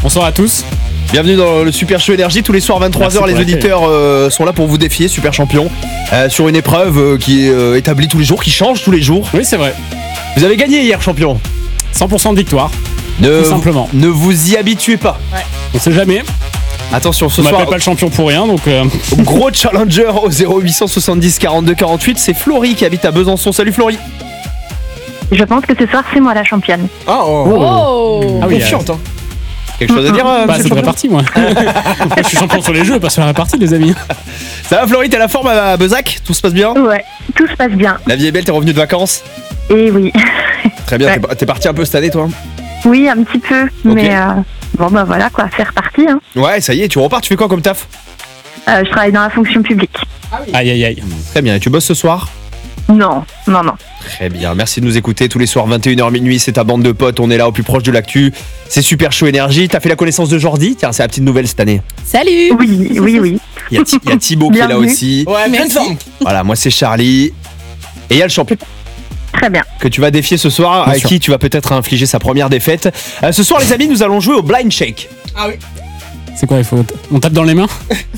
Bonsoir à tous. Bienvenue dans le Super Show Énergie. Tous les soirs 23h, les auditeurs sont là pour vous défier, Super Champion, sur une épreuve qui est établie tous les jours, qui change tous les jours. Oui, c'est vrai. Vous avez gagné hier, champion. 100% de victoire. Tout simplement. Ne vous y habituez pas. Ouais. On sait jamais. Attention, ce on soir. m'appelle pas le champion pour rien, donc. Gros challenger au 0870 42 48. C'est Florie qui habite à Besançon. Salut Florie. Je pense que ce soir, c'est moi la championne. Ah, Ah oui, confiante, hein. Quelque chose à dire, bah, c'est de répartie, moi. Je suis champion sur les jeux, pas sur la répartie, les amis. Ça va, Florie, t'as la forme à Bezac? Tout se passe bien? Ouais, tout se passe bien. La vie est belle, t'es revenu de vacances? Et oui. Très bien, Ouais. t'es parti un peu cette année, toi? Oui, un petit peu. Mais bon, bah voilà quoi, c'est reparti. Hein. Ouais, ça y est, tu repars, tu fais quoi comme taf? Je travaille dans la fonction publique. Aïe, aïe, aïe. Très bien, et tu bosses ce soir? Non. Très bien, merci de nous écouter tous les soirs 21h minuit, c'est ta bande de potes, on est là au plus proche de l'actu. C'est Super Show Énergie, t'as fait la connaissance de Jordi? Tiens, c'est la petite nouvelle cette année. Salut. Oui. Il y a Thibaut qui est là Bienvenue. aussi. Ouais, plein de forme. Voilà, moi c'est Charlie. Et il y a le champion Très bien. que tu vas défier ce soir, à sûr. qui tu vas peut-être infliger sa première défaite. Ce soir les amis, nous allons jouer au Blind Shake. C'est quoi, on tape dans les mains?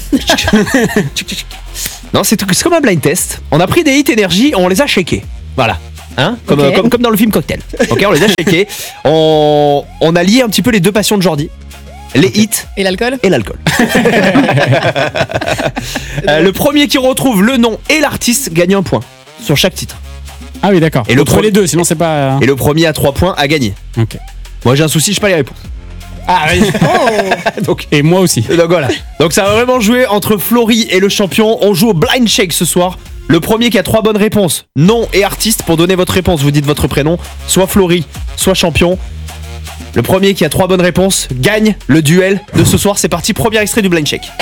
Non, c'est comme un blind test. On a pris des hits énergie, on les a shakés. Voilà. Hein, comme, Ok. comme dans le film Cocktail. Ok, on les a shakés. On a lié un petit peu les deux passions de Jordi. Les hits Et l'alcool? et l'alcool. Le premier qui retrouve le nom et l'artiste gagne un point sur chaque titre. Ah oui, d'accord. Et le Entre premier- les deux, sinon c'est pas. Et le premier à 3 points a gagné. Ok. Moi j'ai un souci, je sais pas les réponses. Ah oui. Donc, Et moi aussi. voilà. Donc ça va vraiment jouer entre Florie et le champion. On joue au Blind Shake ce soir. Le premier qui a 3 bonnes réponses, nom et artiste. Pour donner votre réponse, vous dites votre prénom, soit Florie, soit champion. Le premier qui a 3 bonnes réponses gagne le duel de ce soir. C'est parti, premier extrait du Blind Shake.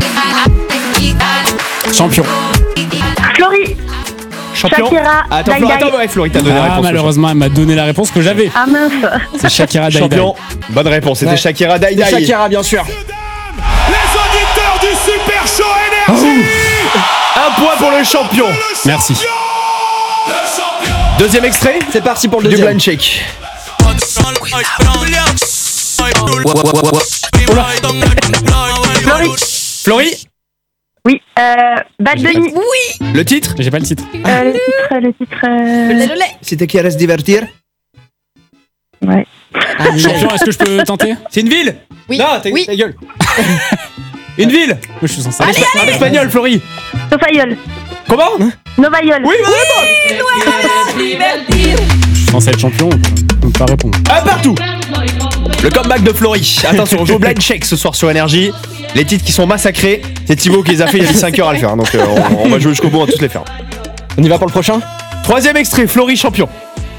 Champion. Florie. Champion. Shakira, Attends, Dai Dai. attends, ouais, Florie, t'as donné la Ah, réponse. malheureusement, elle m'a donné la réponse que j'avais. Ah mince. C'est Shakira Dai Dai. Champion. Bonne réponse, c'était Ouais. Shakira Dai Dai. Shakira, bien sûr. Les auditeurs du Super Show Énergie. Un point pour le champion. Merci. Deuxième extrait, C'est parti pour le du deuxième. Blind Shake. Florie. Florie, Oui. Bad Bunny. Oui. le titre? J'ai pas le titre. Le titre. Je l'ai. Si t'es qui à se divertir. Ouais. Champion, est-ce que je peux tenter? C'est une ville? Oui. Non, Oui. ta gueule. Une ville? Moi, je suis censé. En espagnol, Florie. Novayol. Comment? Novayol. Oui, bonne réponse. Je suis censé être champion. Je peux pas répondre. Un partout. Le comeback de Florie. Attention, on joue au Blind Shake ce soir sur Énergie. Les titres qui sont massacrés, c'est Thibaut qui les a fait, il a mis 5 heures à le faire. Donc on va jouer jusqu'au bout, on va tous les faire. On y va pour le prochain? Troisième extrait, Florie champion.